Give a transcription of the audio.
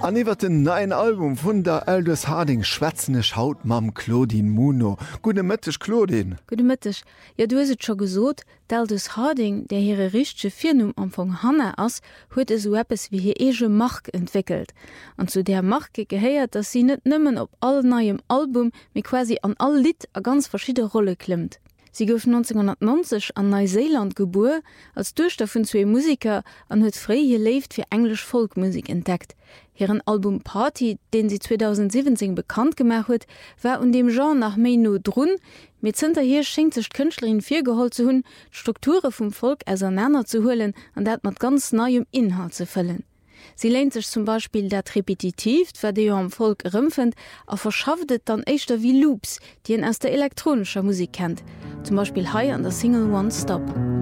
Aniwwer den neuen Album vun der Aldous Harding schwätzennech Haut mam Claudine Muno. Gute Mëttech Claudine. Gute Mëttech. Ja du se scho gesot, d'Aldous Harding, der hire richsche Firnum Anfang Hanne ass, huet es Webes wie hir ege Mark entwickelt. An zu der Marke gehéiert, dat sie net nëmmen op all neiem Album mé quasi an all Lied a ganz verschiedene Rolle klimmt. Sie gouf 1990 an Neuseeland geboren, als Tochter vun 2 Musiker an huet frei geleeft fir englisch Folkmusik entdeckt. Hieren Album Party, den sie 2017 bekannt gemacht huet, war dem Genre nach méi no drun, mit hinterher schenkt sich Künstlerin vir geholt zu hunn, Strukture vum Volk auseinander zu hullen an dat mat ganz neuem Inhalt zu füllen. Sie lehnt sich zum Beispiel dat repetitiv, wer de am Volk rümpfend, a verschafftet dann echtter wie Loops, die en aus der elektronischer Musik kennt. Zum Beispiel High an der Single One Stop.